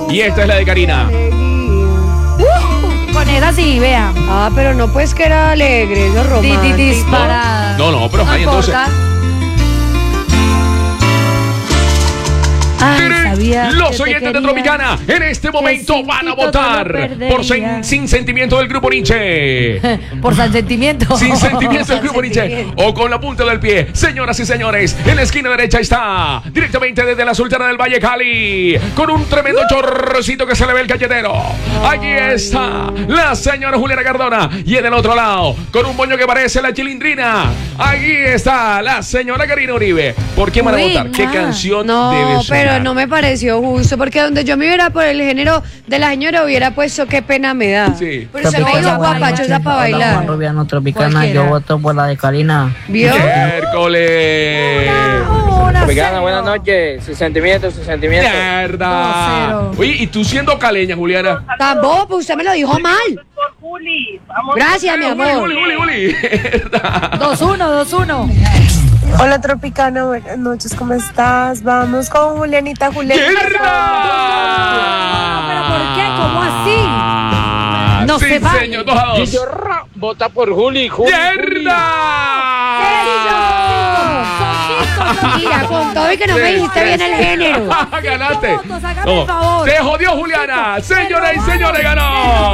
Y esta es la de Karina. Con esa sí, vea. Ah, pero no pues que era alegre, eso es romántico. Disparada. No, pero No ahí entonces. importa. Ay, sabía que Los te oyentes de quería. Tropicana en este momento sin van a ti todo votar lo perdería. por sin sentimiento del grupo Nietzsche. Por San Sentimiento. Sin sentimiento del grupo Nietzsche. Sentimiento. O con la punta del pie. Señoras y señores, en la esquina derecha está, directamente desde la Sultana del Valle, Cali, con un tremendo chorrocito que se le ve el galletero. Aquí está la señora Juliana Cardona. Y en el otro lado, con un moño que parece la chilindrina, aquí está la señora Karina Uribe. ¿Por qué van a Uy, votar? ¿Qué ma. canción debe No, sonar? pero no me pareció justo, porque donde yo me hubiera por el género de la señora hubiera puesto qué pena me da. Sí. Pero se me hizo guapachosa para Hola, Juan bailar. Rubiano Tropicana, Cualquiera. yo voto por la de Karina. ¿Vio? Miércoles. Tropicana, buenas noches. Sin sentimientos, sin sentimientos. Mierda. 2-0. Oye, ¿y tú siendo caleña, Juliana? Tampoco, pues usted me lo dijo mal. Gracias, mi amor. Uli. Mierda. 2-1. Hola Tropicana, buenas noches, ¿cómo estás? Vamos con Julianita. ¿Pero por qué? ¿Cómo así? No sí, se vale. señor, 2-2. Vota por Juli. ¡Mierda! Mira, con todo y que no me dijiste bien el género. Ganaste. Puntos, hágame el favor. Se jodió Juliana. Señoras y señores, ganó.